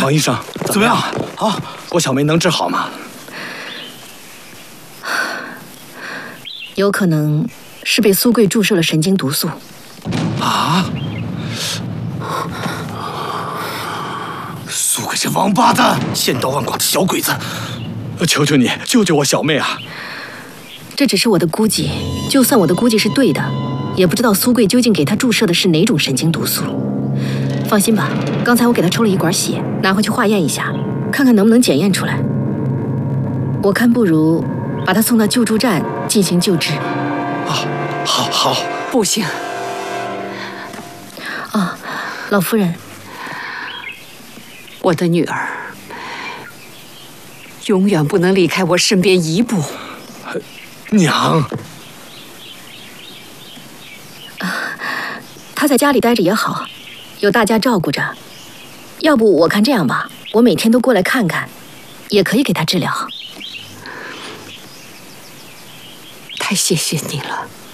王医生，怎么样？啊，我小梅能治好吗？ 有可能是被苏贵注射了神经毒素。 啊！苏贵这王八蛋，千刀万剐的小鬼子！求求你，救救我小妹啊！ 这只是我的估计，就算我的估计是对的，也不知道苏贵究竟给他注射的是哪种神经毒素。放心吧，刚才我给他抽了一管血，拿回去化验一下，看看能不能检验出来。我看不如把他送到救助站进行救治。 啊，好， 不行。 啊，老夫人， 我的女儿永远不能离开我身边一步。 娘， 他在家里待着也好，有大家照顾着。要不我看这样吧，我每天都过来看看，也可以给他治疗。 太谢谢你了。